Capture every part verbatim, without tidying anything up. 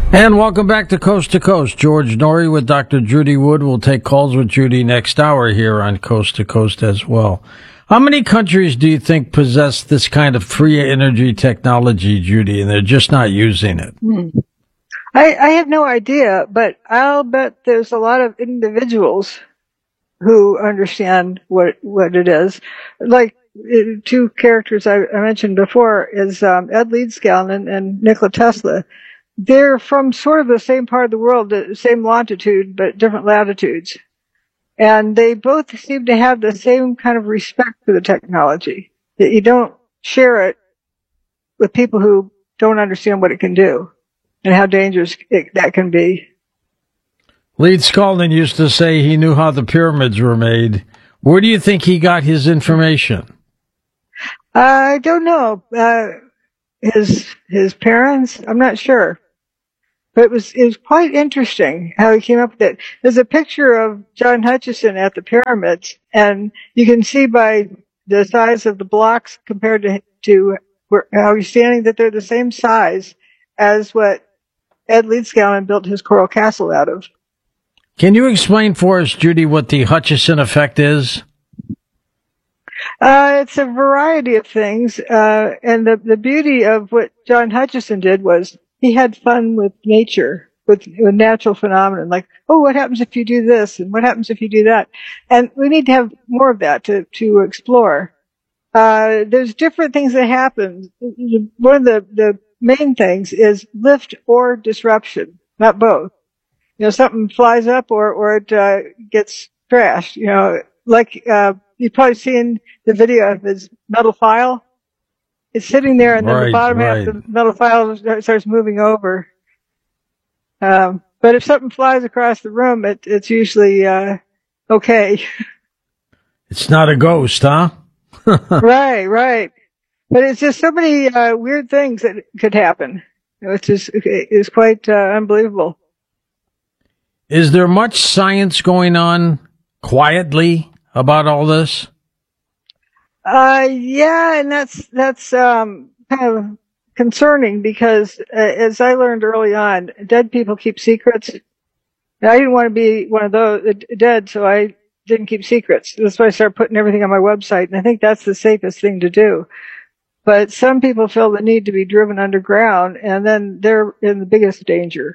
And welcome back to Coast to Coast. George Noory with Doctor Judy Wood. We'll take calls with Judy next hour here on Coast to Coast as well. How many countries do you think possess this kind of free energy technology, Judy, and they're just not using it? Hmm. I, I have no idea, but I'll bet there's a lot of individuals who understand what what it is. Like uh, two characters I, I mentioned before is um, Ed Leedskalnin and, and Nikola Tesla. They're from sort of the same part of the world, the same longitude, but different latitudes. And they both seem to have the same kind of respect for the technology, that you don't share it with people who don't understand what it can do and how dangerous it, that can be. Leedskalnin used to say he knew how the pyramids were made. Where do you think he got his information? I don't know. Uh, his his parents? I'm not sure. But it was, it was quite interesting how he came up with it. There's a picture of John Hutchison at the pyramids, and you can see by the size of the blocks compared to, to where, how he's standing that they're the same size as what Ed Leedskalnin built his Coral Castle out of. Can you explain for us, Judy, what the Hutchison effect is? Uh, it's a variety of things, uh, and the, the beauty of what John Hutchison did was he had fun with nature, with, with natural phenomena, like, oh, what happens if you do this, and what happens if you do that? And we need to have more of that to, to explore. Uh, there's different things that happen. One of the, the main things is lift or disruption, not both. You know, something flies up or, or it, uh, gets trashed, you know, like, uh, you've probably seen the video of his metal file. It's sitting there, and then right, the bottom right. half of the metal file starts moving over. Um, but if something flies across the room, it, it's usually uh, okay. It's not a ghost, huh? Right, right. But it's just so many uh, weird things that could happen. It's just it's quite uh, unbelievable. Is there much science going on quietly about all this? Uh, yeah, and that's, that's, um, kind of concerning because, uh, as I learned early on, dead people keep secrets. And I didn't want to be one of those uh, dead, so I didn't keep secrets. That's why I started putting everything on my website, and I think that's the safest thing to do. But some people feel the need to be driven underground, and then they're in the biggest danger.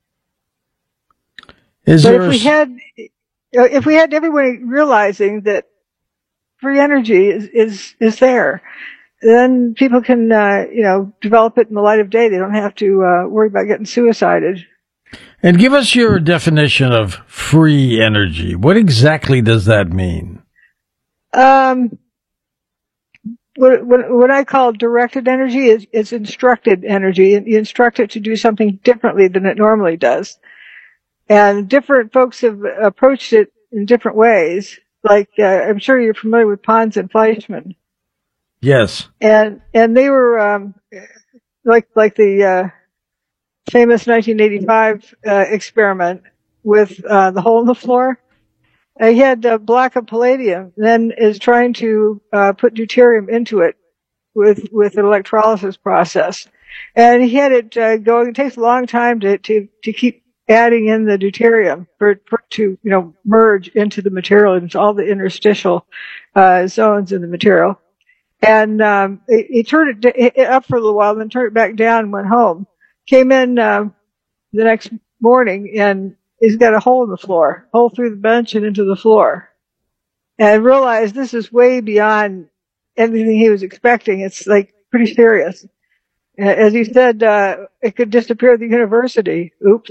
Is but there if we had, if we had everyone realizing that free energy is, is, is there, then people can, uh, you know, develop it in the light of day. They don't have to, uh, worry about getting suicided. And give us your definition of free energy. What exactly does that mean? Um, what, what, what I call directed energy is, is instructed energy. You instruct it to do something differently than it normally does. And different folks have approached it in different ways. Like, uh, I'm sure you're familiar with Pons and Fleischmann. Yes. And, and they were, um, like, like the, uh, famous nineteen eighty-five, uh, experiment with, uh, the hole in the floor. Uh, he had a block of palladium, then is trying to, uh, put deuterium into it with, with an electrolysis process. And he had it, uh, going. It takes a long time to, to, to keep adding in the deuterium for, for to, you know, merge into the material, into all the interstitial, uh, zones in the material. And, um, he, he turned it, it up for a little while, then turned it back down and went home. Came in, um, the next morning, and he's got a hole in the floor, hole through the bench and into the floor. And I realized this is way beyond anything he was expecting. It's like pretty serious. As he said, uh, it could disappear at the university. Oops.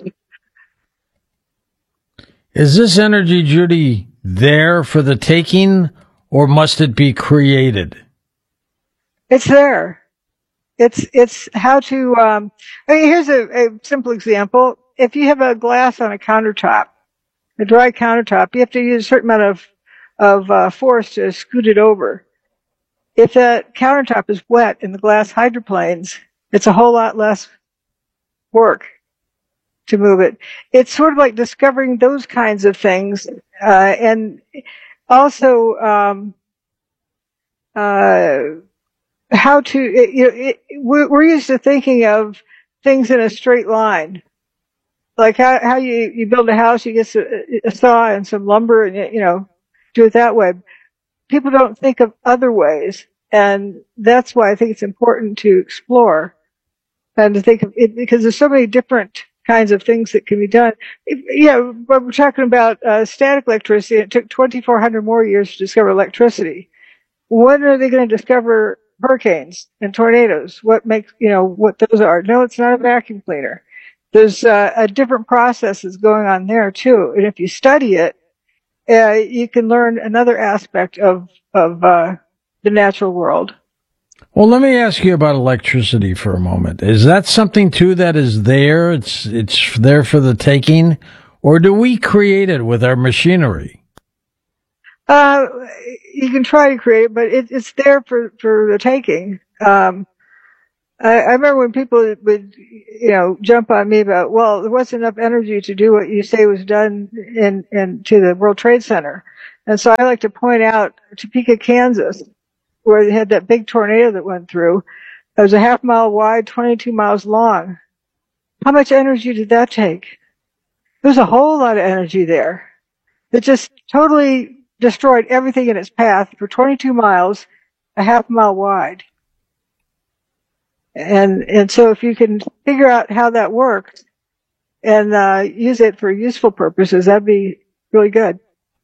Is this energy, Judy, there for the taking, or must it be created? It's there. It's, it's how to, um, I mean, here's a, a simple example. If you have a glass on a countertop, a dry countertop, you have to use a certain amount of, of, uh, force to scoot it over. If that countertop is wet in the glass hydroplanes, it's a whole lot less work to move it. It's sort of like discovering those kinds of things, uh, and also, um, uh, how to, it, you know, it, we're, we're used to thinking of things in a straight line. like how how you you build a house, you get a, a saw and some lumber, and you know, do it that way. People don't think of other ways, and that's why I think it's important to explore and to think of it, because there's so many different kinds of things that can be done. If, yeah, but we're talking about uh, static electricity. It took twenty-four hundred more years to discover electricity. When are they going to discover hurricanes and tornadoes? What makes, you know, what those are? No, it's not a vacuum cleaner. There's uh, a different processes going on there too. And if you study it, uh, you can learn another aspect of, of, uh, the natural world. Well, let me ask you about electricity for a moment. Is that something too that is there? It's, it's there for the taking, or do we create it with our machinery? Uh, you can try to create it, but it, it's there for, for the taking. Um, I, I remember when people would, you know, jump on me about, well, there wasn't enough energy to do what you say was done in, in to the World Trade Center. And so I like to point out Topeka, Kansas, where they had that big tornado that went through. It was a half mile wide, twenty-two miles long. How much energy did that take? There's a whole lot of energy there. It just totally destroyed everything in its path for twenty-two miles, a half mile wide. And, and so if you can figure out how that works and, uh, use it for useful purposes, that'd be really good.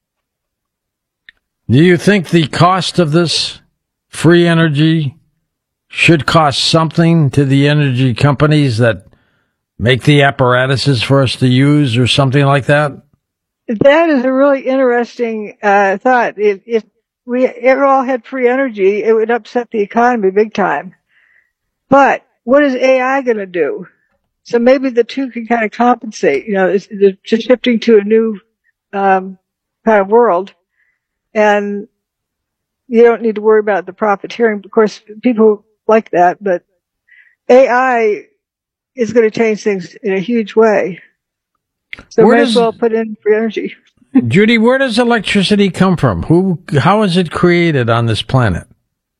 Do you think the cost of this free energy should cost something to the energy companies that make the apparatuses for us to use or something like that? That is a really interesting uh, thought. If, if we ever all had free energy, it would upset the economy big time. But what is A I going to do? So maybe the two can kind of compensate. You know, it's, it's just shifting to a new um, kind of world, and you don't need to worry about the profiteering. Of course, people like that, but A I is going to change things in a huge way. So where might does, as well put in free energy. Judy, where does electricity come from? Who, how is it created on this planet?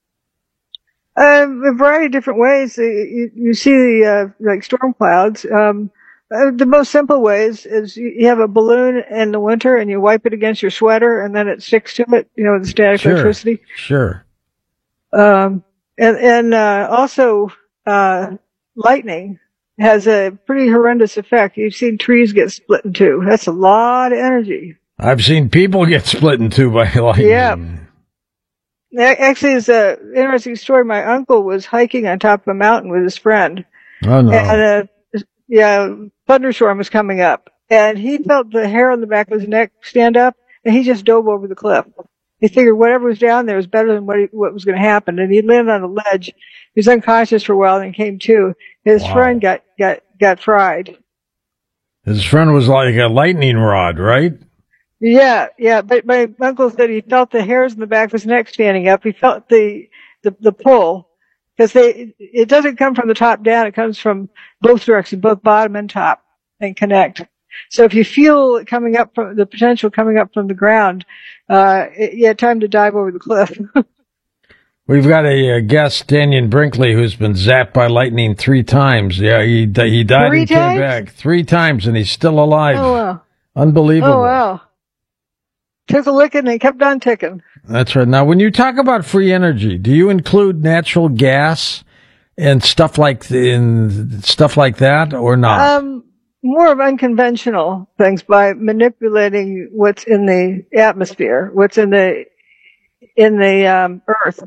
Um, a variety of different ways. You, you see the, uh, like storm clouds. Um, uh, the most simple ways is you, you have a balloon in the winter and you wipe it against your sweater and then it sticks to it, you know, with static sure, electricity. Sure. Um, and, and, uh, also, uh, lightning has a pretty horrendous effect. You've seen trees get split in two. That's a lot of energy. I've seen people get split in two by lightning. Yeah. Actually, it's an interesting story. My uncle was hiking on top of a mountain with his friend. Oh, no. And, uh, yeah, thunderstorm was coming up. And he felt the hair on the back of his neck stand up, and he just dove over the cliff. He figured whatever was down there was better than what, he, what was going to happen. And he landed on a ledge. He was unconscious for a while and came to. His wow. friend got, got, got fried. His friend was like a lightning rod, right? Yeah, yeah, but my uncle said he felt the hairs in the back of his neck standing up. He felt the the, the pull, because they it doesn't come from the top down. It comes from both directions, both bottom and top, and connect. So if you feel it coming up from the potential coming up from the ground, uh, it, yeah, time to dive over the cliff. We've got a, a guest, Daniel Brinkley, who's been zapped by lightning three times. Yeah, he he died three and times? came back three times, and he's still alive. Oh wow! Unbelievable. Oh wow! Took a licking and kept on ticking. That's right. Now, when you talk about free energy, do you include natural gas and stuff like in stuff like that, or not? Um, more of unconventional things by manipulating what's in the atmosphere, what's in the in the um, earth.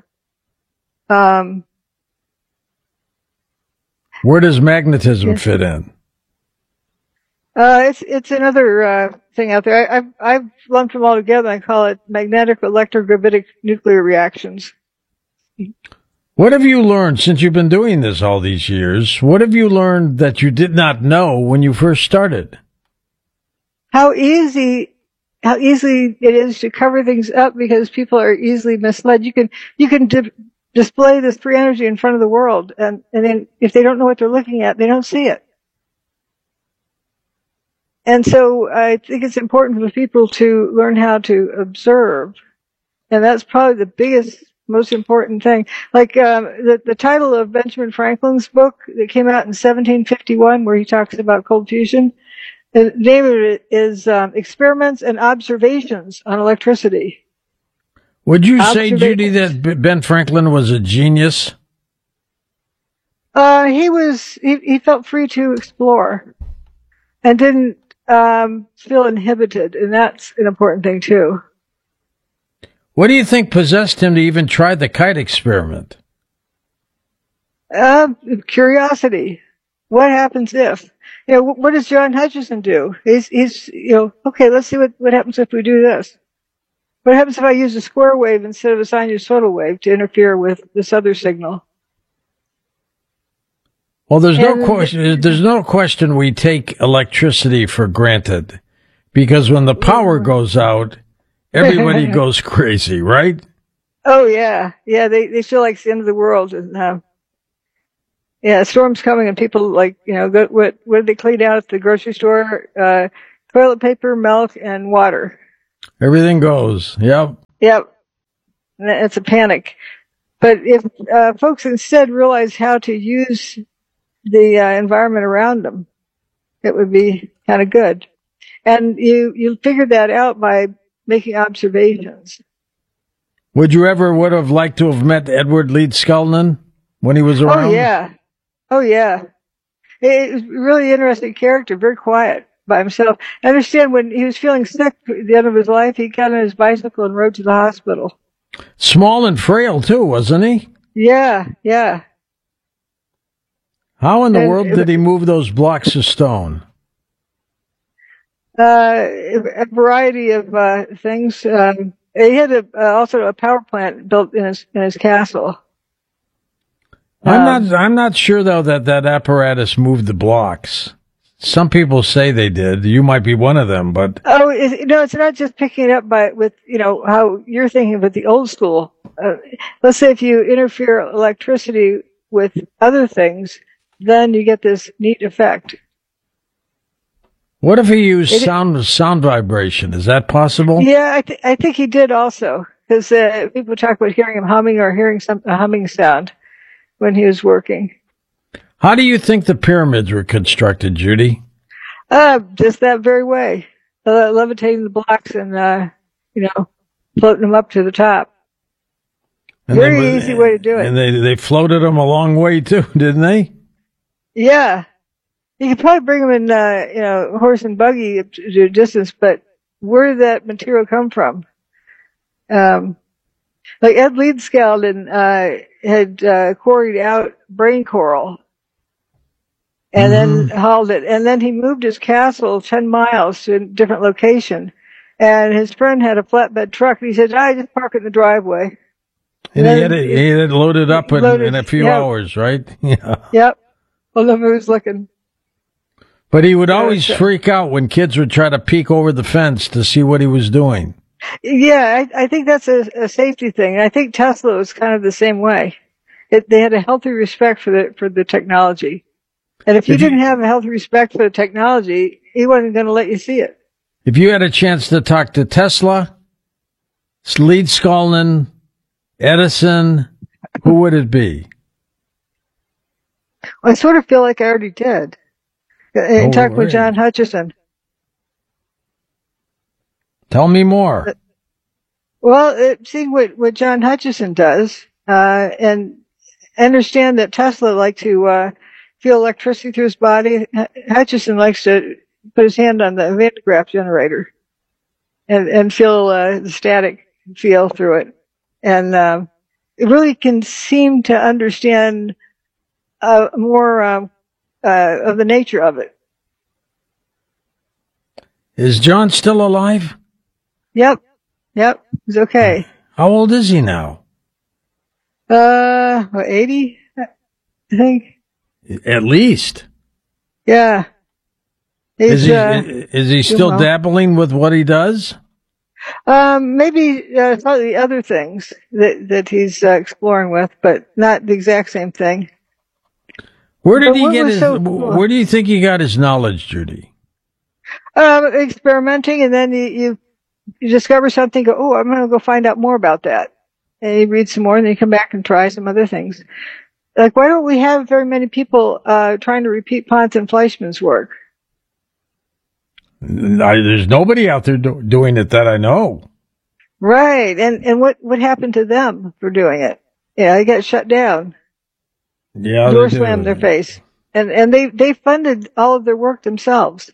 Um, Where does magnetism yes. fit in? Uh, it's it's another uh, thing out there. I, I've I've lumped them all together. I call it magnetic electrogravitic nuclear reactions. What have you learned since you've been doing this all these years? What have you learned that you did not know when you first started? How easy how easy it is to cover things up because people are easily misled. You can you can di- display this free energy in front of the world, and and then if they don't know what they're looking at, they don't see it. And so I think it's important for people to learn how to observe. And that's probably the biggest, most important thing. Like um, the, the title of Benjamin Franklin's book that came out in seventeen fifty-one, where he talks about cold fusion, The name of it is um, Experiments and Observations on Electricity. Would you say, Judy, that Ben Franklin was a genius? Uh, he was, he, he felt free to explore and didn't um, feel inhibited, and that's an important thing, too. What do you think possessed him to even try the kite experiment? Uh, curiosity. What happens if? You know, what does John Hutchison do? He's, he's, you know, okay, let's see what, what happens if we do this. What happens if I use a square wave instead of a sinusoidal wave to interfere with this other signal? Well, there's no question, there's no question we take electricity for granted, because when the power goes out, everybody goes crazy, right? Oh yeah. Yeah. They, they feel like it's the end of the world. And, uh, yeah, a storm's coming and people like, you know, go, what, what did they clean out at the grocery store? Uh, toilet paper, milk, and water. Everything goes. Yep. Yep. And it's a panic. But if, uh, folks instead realize how to use the uh, environment around them, it would be kind of good. And you, you figure that out by making observations. Would you ever would have liked to have met Edward Leeds Scullin when he was around? Oh, yeah. Oh, yeah. It was a really interesting character, very quiet by himself. I understand when he was feeling sick at the end of his life, he got on his bicycle and rode to the hospital. Small and frail, too, wasn't he? Yeah, yeah. How in the and, world did he move those blocks of stone? Uh, a variety of uh, things. Um, he had a, uh, also a power plant built in his in his castle. I'm um, not. I'm not sure though that that apparatus moved the blocks. Some people say they did. You might be one of them, but oh, it, no, it's not just picking it up by with you know how you're thinking about the old school. Uh, let's say if you interfere electricity with other things, then you get this neat effect. What if he used it, sound sound vibration? Is that possible? Yeah, I, th- I think he did also, because uh, people talk about hearing him humming or hearing some a humming sound when he was working. How do you think the pyramids were constructed, Judy? Uh, just that very way, uh, levitating the blocks and uh, you know, floating them up to the top. And very they, easy way to do it. And they they floated them a long way too, didn't they? Yeah. You could probably bring them in, uh, you know, horse and buggy to a distance, but where did that material come from? Um, like Ed Leedskalnin, uh, had, uh, quarried out brain coral and mm-hmm. then hauled it. And then he moved his castle ten miles to a different location. And his friend had a flatbed truck and he said, I just park it in the driveway. And, and he had it, he had it loaded up in, loaded, in a few yep. hours, right? Yeah. Yep. Well, nobody was looking. But he would always freak out when kids would try to peek over the fence to see what he was doing. Yeah, I, I think that's a, a safety thing. And I think Tesla was kind of the same way. It, they had a healthy respect for the for the technology. And if you if didn't you, have a healthy respect for the technology, he wasn't going to let you see it. If you had a chance to talk to Tesla, Leedskalnin, Edison, who would it be? I sort of feel like I already did. And oh, talk right. with John Hutchison. Tell me more. Well, it, see what, what John Hutchison does, uh, and understand that Tesla liked to, uh, feel electricity through his body. Hutchison likes to put his hand on the Van de Graaff generator and, and feel, uh, the static feel through it. And, um, it really can seem to understand, uh, more, um, Uh, of the nature of it. Is John still alive? Yep. Yep. He's okay. How old is he now? Uh, eighty, I think. At least. Yeah. He's, is he, uh, is he still dabbling with what he does? Um, maybe, uh, slightly other things that, that he's uh, exploring with, but not the exact same thing. Where did but he get his, so cool. Where do you think he got his knowledge, Judy? Um, experimenting, and then you, you, you discover something, go, oh, I'm going to go find out more about that. And you read some more, and then you come back and try some other things. Like, why don't we have very many people, uh, trying to repeat Pons and Fleischmann's work? I, there's nobody out there do, doing it that I know. Right. And, and what, what happened to them for doing it? Yeah, they got shut down. Yeah. Door slammed their face. And, and they, they funded all of their work themselves.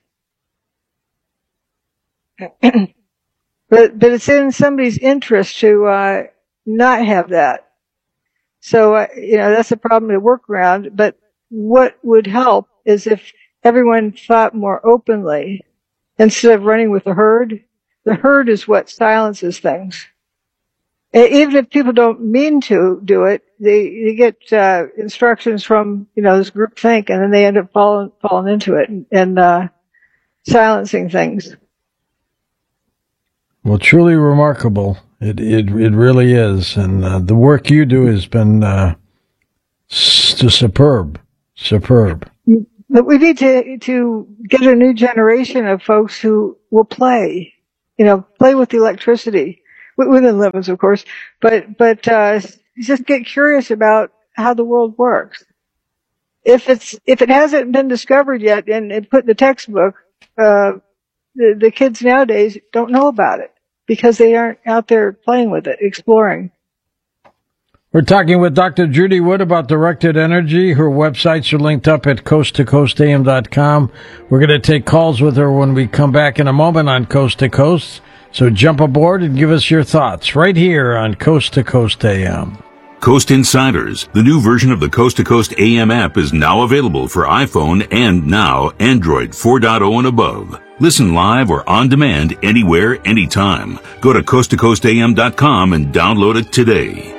but, but it's in somebody's interest to, uh, not have that. So, uh, you know, that's a problem to work around. But what would help is if everyone thought more openly instead of running with the herd. The herd is what silences things. Even if people don't mean to do it, they, they get uh, instructions from, you know, this group think, and then they end up falling, falling into it and, and uh, silencing things. Well, truly remarkable. It it it really is, and uh, the work you do has been uh, superb, superb. But we need to to get a new generation of folks who will play, you know, play with the electricity within limits, of course. But but uh, just get curious about how the world works. If it's if it hasn't been discovered yet and, and put in the textbook, uh, the the kids nowadays don't know about it because they aren't out there playing with it, exploring. We're talking with Doctor Judy Wood about directed energy. Her websites are linked up at coast to coast a m dot com. We're going to take calls with her when we come back in a moment on Coast to Coast. So jump aboard and give us your thoughts right here on Coast to Coast A M. Coast Insiders, the new version of the Coast to Coast A M app, is now available for iPhone and now Android four point oh and above. Listen live or on demand anywhere, anytime. Go to coast to coast a m dot com and download it today.